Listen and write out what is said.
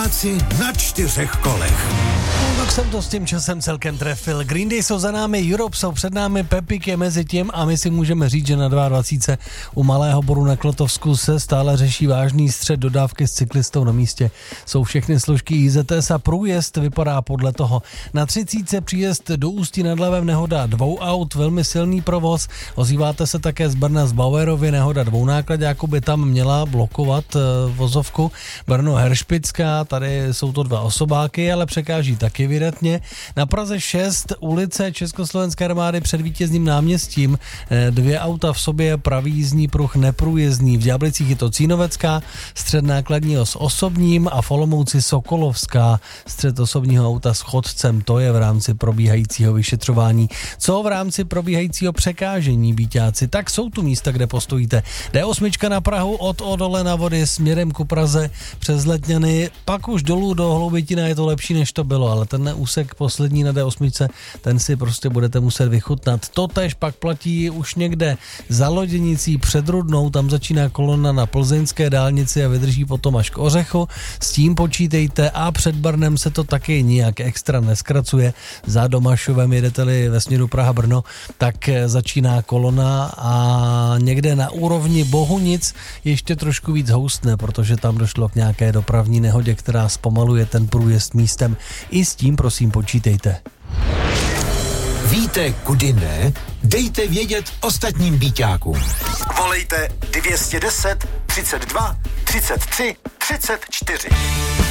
Byťáci na 4 kolech. No, tak jsem to s tím časem celkem trefil. Green Day jsou za námi, Europe jsou před námi, Pepik je mezi tím a my si můžeme říct, že na 22. u Malého Boru na Klotovsku se stále řeší vážný střet dodávky s cyklistou na místě. Jsou všechny složky IZS a průjezd vypadá podle toho. Na 30. příjezd do Ústí nad Labem nehoda 2 aut, velmi silný provoz. Ozýváte se také z Brna z Bauerovy, nehoda 2 náklaďáků by tam měla blokovat vozovku. Brno Heršpická, tady jsou to 2 osobáky, ale překáží taky vydatně. Na Praze 6 ulice Československé armády před Vítězným náměstím 2 auta v sobě, pravý jízdní pruh neprůjezdný. V Ďáblicích je to Cínovecká, střed nákladního s osobním a v Olomouci Sokolovská, střed osobního auta s chodcem, to je v rámci probíhajícího vyšetřování. Co v rámci probíhajícího překážení, Byťáci? Tak jsou tu místa, kde postojíte. D8 na Prahu od Odole na Vody směrem ku Praze přes Letňany, pak už dolů do Hloubitina je to lepší, než to bylo, ale tenhle úsek poslední na D8, ten si prostě budete muset vychutnat. Totéž pak platí už někde za Loděnicí před Rudnou, tam začíná kolona na plzeňské dálnici a vydrží potom až k Ořechu, s tím počítejte a před Brnem se to taky nijak extra neskracuje. Za Domašovem jedete-li ve směru Praha-Brno, tak začíná kolona a někde na úrovni Bohunic ještě trošku víc houstne, protože tam došlo k nějaké dopravní nehodě, která zpomaluje ten průjezd místem. I s tím prosím počítejte. Víte, kudy ne? Dejte vědět ostatním byťákům. Volejte 210 32 33 34.